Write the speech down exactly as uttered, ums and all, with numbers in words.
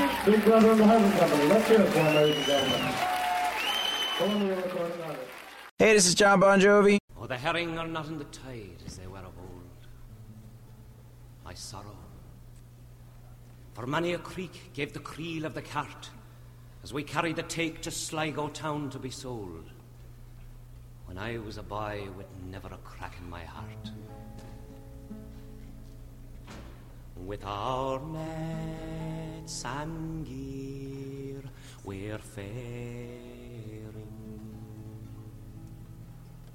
Big Brother and the Housing Company. Let's hear it for them, ladies and gentlemen. Go on the recording now. Hey, this is John Bon Jovi. Oh, the herring are not in the tide as they were of old. My sorrow. For many a creek gave the creel of the cart as we carried the take to Sligo town to be sold. When I was a boy with never a crack in my heart. With our nets and gear, we're fair